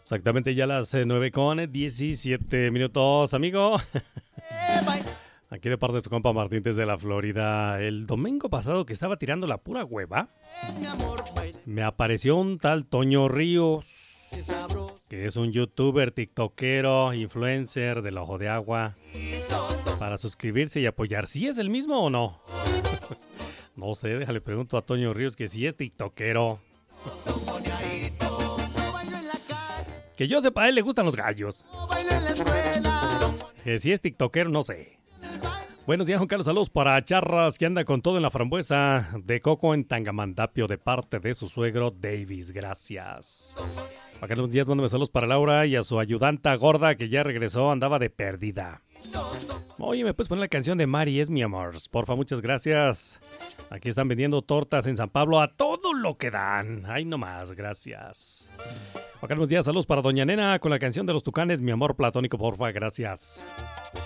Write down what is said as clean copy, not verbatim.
Exactamente ya las 9:17 amigo. Aquí de parte de su compa Martín desde la Florida. El domingo pasado que estaba tirando la pura hueva, me apareció un tal Toño Ríos, que es un youtuber, tiktokero, influencer del Ojo de Agua, para suscribirse y apoyar. ¿Sí es el mismo o no? No sé, déjale pregunto a Toño Ríos que si es tiktokero. Que yo sepa, a él le gustan los gallos. Que si es tiktokero, no sé. Buenos días, Juan Carlos. Saludos para Charras, que anda con todo en la frambuesa de coco en Tangamandapio, de parte de su suegro Davis. Gracias. Juan Carlos Díaz, mándame saludos para Laura y a su ayudanta gorda, que ya regresó, andaba de perdida. Oye, ¿me puedes poner la canción de Mari es mi amor? Porfa, muchas gracias. Aquí están vendiendo tortas en San Pablo a todo lo que dan. Ay, no más, gracias. Juan Carlos Díaz, saludos para Doña Nena con la canción de los Tucanes, mi amor platónico, porfa, gracias.